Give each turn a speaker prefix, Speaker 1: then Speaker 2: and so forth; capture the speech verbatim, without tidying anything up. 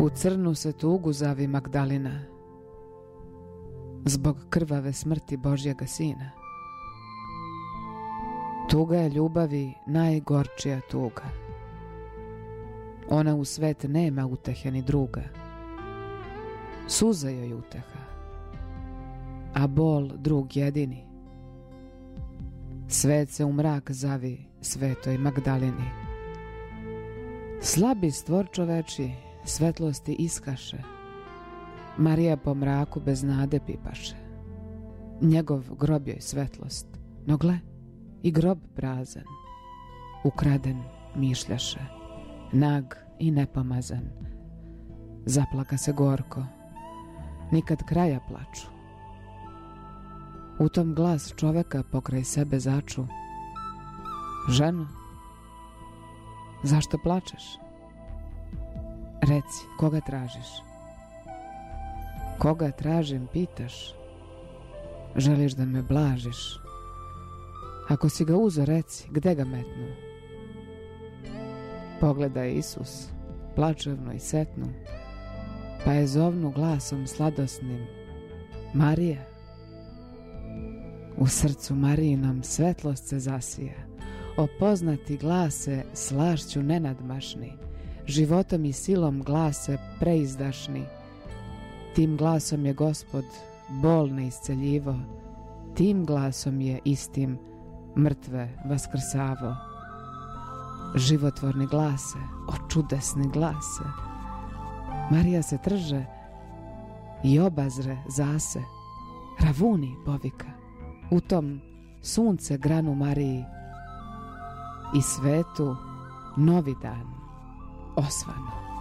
Speaker 1: U crnu se tugu zavi Magdalina, zbog krvave smrti Božjega Sina. Tuga je ljubavi najgorčija tuga. Ona u svet nema utehe ni druga. Suza joj uteha, a bol drug jedini. Svet se u mrak zavi svetoj Magdalini. Slabi stvor čoveči svetlosti iskaše, Marija po mraku bez nade pipaše. Njegov grob joj svetlost, no gle, i grob prazan, ukraden mišljaše, nag i nepomazan. Zaplaka se gorko, nikad kraja plaču. U tom glas čoveka pokraj sebe začu: ženo, zašto plačeš? Reci, koga tražiš? Koga tražim, pitaš? Želiš da me blažiš? Ako si ga uzo, reci, gde ga metnu? Pogleda Isus, plačevno i setnu, pa je zovnu glasom sladosnim: Marija. U srcu Marijinom svetlost se zasija, opoznati glase slašću nenadmašni, životom i silom glase preizdašni. Tim glasom je Gospod bolne isceljivo, tim glasom je istim mrtve vaskrsavo. Životvorni glase, o čudesni glase. Marija se trže i obazre zase, ravuni povika, u tom sunce granu Mariji i svetu novi dan osvano.